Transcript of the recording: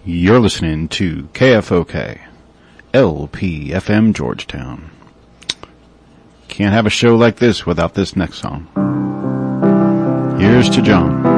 You're listening to KFOK, LPFM Georgetown. Can't have a show like this without this next song. Here's to John.